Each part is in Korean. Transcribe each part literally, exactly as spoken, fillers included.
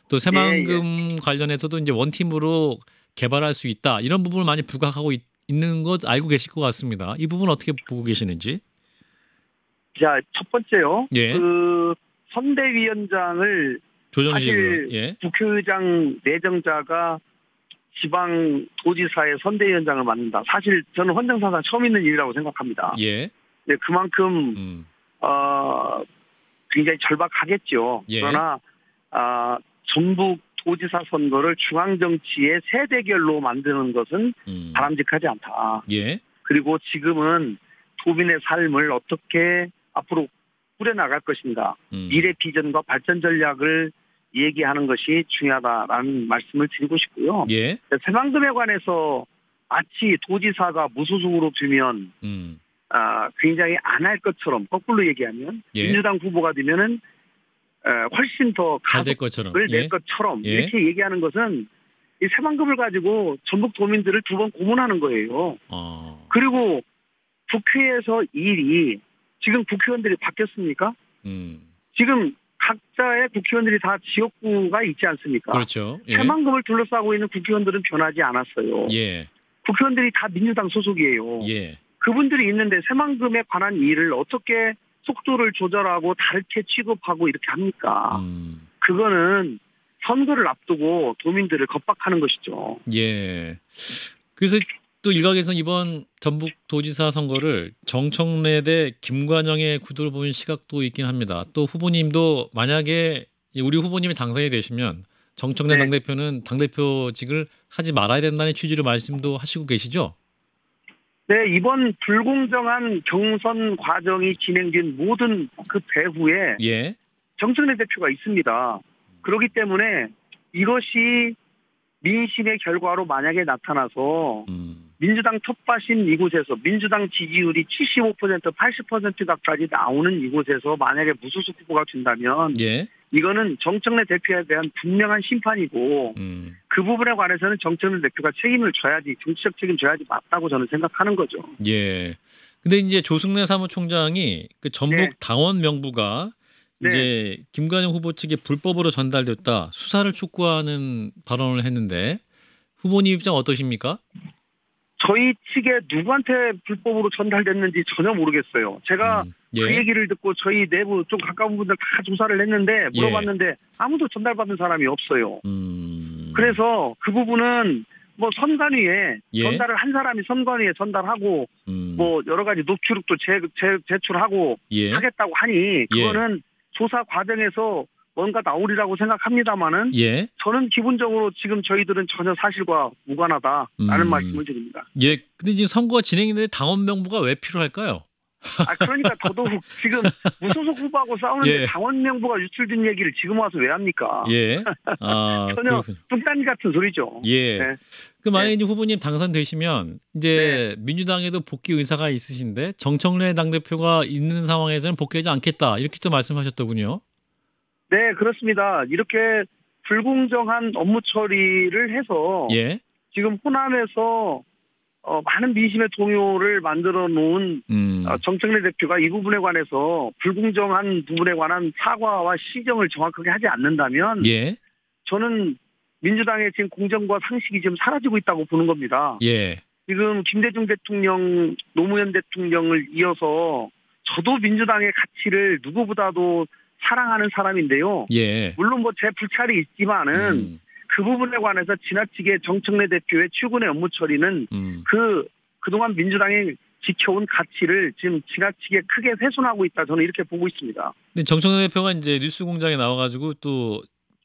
또 예, 예. 새만금 관련해서도 이제 원팀으로 개발할 수 있다. 이런 부분을 많이 부각하고 있, 있는 것 알고 계실 것 같습니다. 이 부분 어떻게 보고 계시는지? 자, 첫 번째요. 예. 그 선대위원장을 조정식으로. 사실 예. 국회의장 내정자가 지방 도지사의 선대위원장을 맡는다. 사실 저는 헌정사상 처음 있는 일이라고 생각합니다. 예. 네, 그만큼 음. 어, 굉장히 절박하겠죠. 예. 그러나 아, 전북 도지사 선거를 중앙정치의 새 대결로 만드는 것은 음. 바람직하지 않다. 예. 그리고 지금은 도민의 삶을 어떻게 앞으로 꾸려나갈 것인가. 음. 미래 비전과 발전 전략을 얘기하는 것이 중요하다라는 말씀을 드리고 싶고요. 예. 새만금에 관해서 마치 도지사가 무소속으로 두면 음. 아, 굉장히 안 할 것처럼 거꾸로 얘기하면 예. 민주당 후보가 되면은 에, 훨씬 더 잘 될 것처럼. 가속을 낼 예. 것처럼 예. 이렇게 얘기하는 것은 이 새만금을 가지고 전북 도민들을 두 번 고문하는 거예요. 어. 그리고 국회에서 일이 지금 국회의원들이 바뀌었습니까? 음. 지금 각자의 국회의원들이 다 지역구가 있지 않습니까? 그렇죠. 예. 새만금을 둘러싸고 있는 국회의원들은 변하지 않았어요. 예. 국회의원들이 다 민주당 소속이에요. 예. 그분들이 있는데 새만금에 관한 일을 어떻게 속도를 조절하고 다르게 취급하고 이렇게 합니까? 음. 그거는 선거를 앞두고 도민들을 겁박하는 것이죠. 예. 그래서 또 일각에서 이번 전북 도지사 선거를 정청래 대 김관영의 구도로 보는 시각도 있긴 합니다. 또 후보님도 만약에 우리 후보님이 당선이 되시면 정청래 네. 당대표는 당대표직을 하지 말아야 된다는 취지로 말씀도 하시고 계시죠? 네, 이번 불공정한 경선 과정이 진행된 모든 그 배후에 예. 정청래 대표가 있습니다. 그렇기 때문에 이것이 민심의 결과로 만약에 나타나서 음. 민주당 텃밭인 이곳에서 민주당 지지율이 칠십오 퍼센트, 팔십 퍼센트까지 나오는 이곳에서 만약에 무소속 후보가 된다면 예. 이거는 정청래 대표에 대한 분명한 심판이고 음. 그 부분에 관해서는 정청래 대표가 책임을 져야지, 정치적 책임 져야지 맞다고 저는 생각하는 거죠. 예. 근데 이제 조승래 사무총장이 그 전북 네. 당원 명부가 네. 이제 김관영 후보 측에 불법으로 전달됐다. 수사를 촉구하는 발언을 했는데 후보님 입장 어떠십니까? 저희 측에 누구한테 불법으로 전달됐는지 전혀 모르겠어요. 제가 음. 예. 그 얘기를 듣고 저희 내부 좀 가까운 분들 다 조사를 했는데 물어봤는데 아무도 전달받은 사람이 없어요. 음. 그래서 그 부분은 뭐 선관위에 예. 전달을 한 사람이 선관위에 전달하고 음. 뭐 여러 가지 노트북도 제, 제, 제출하고 예. 하겠다고 하니 그거는 조사 과정에서 뭔가 나오리라고 생각합니다마는 예. 저는 기본적으로 지금 저희들은 전혀 사실과 무관하다라는 음. 말씀을 드립니다. 예. 근데 지금 선거가 진행인데 당원 명부가 왜 필요할까요? 아 그러니까 더더욱 지금 무소속 후보하고 싸우는데 예. 당원 명부가 유출된 얘기를 지금 와서 왜 합니까? 예. 아, 전혀 그렇군요. 뚱딴지 같은 소리죠. 예. 네. 그 만약에 이제 후보님 당선되시면 이제 민주당에도 복귀 의사가 있으신데 정청래 당대표가 있는 상황에서는 복귀하지 않겠다. 이렇게 또 말씀하셨더군요. 네, 그렇습니다. 이렇게 불공정한 업무 처리를 해서 예. 지금 호남에서 어, 많은 민심의 동요를 만들어 놓은 음. 어, 정청래 대표가 이 부분에 관해서 불공정한 부분에 관한 사과와 시정을 정확하게 하지 않는다면 예. 저는 민주당의 지금 공정과 상식이 지금 사라지고 있다고 보는 겁니다. 예. 지금 김대중 대통령, 노무현 대통령을 이어서 저도 민주당의 가치를 누구보다도 사랑하는 사람인데요. 예. 물론 뭐 제 불찰이 있지만은 음. 그 부분에 관해서 지나치게 정청래 대표의 출근의 업무 처리는 음. 그 그동안 민주당이 지켜온 가치를 지금 지나치게 크게 훼손하고 있다. 저는 이렇게 보고 있습니다. 근데 정청래 대표가 이제 뉴스공장에 나와가지고 또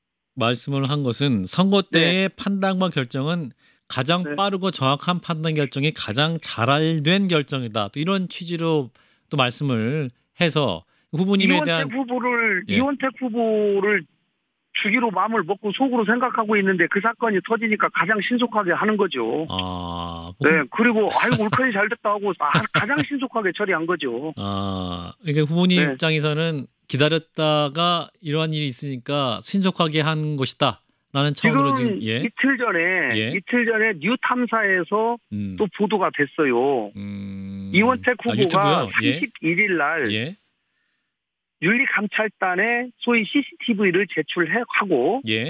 말씀을 한 것은 선거 때의 네. 판단과 결정은 가장 네. 빠르고 정확한 판단 결정이 가장 잘된 결정이다. 또 이런 취지로 또 말씀을 해서 후보님에 이원택 대한 후보를 예. 이원택 후보를 주기로 마음을 먹고 속으로 생각하고 있는데 그 사건이 터지니까 가장 신속하게 하는 거죠. 아, 네, 그리고 아이고 울컥이 잘 됐다 하고 아, 가장 신속하게 처리한 거죠. 아, 그러니까 후보님 네. 입장에서는 기다렸다가 이러한 일이 있으니까 신속하게 한 것이다라는 차원으로 지금, 지금 예. 이틀 전에 예. 이틀 전에 뉴 탐사에서 음. 또 보도가 됐어요. 음. 이원택 아, 후보가 유튜브요? 예. 삼십일 일 날 예. 윤리감찰단에 소위 씨씨티비를 제출하고 예.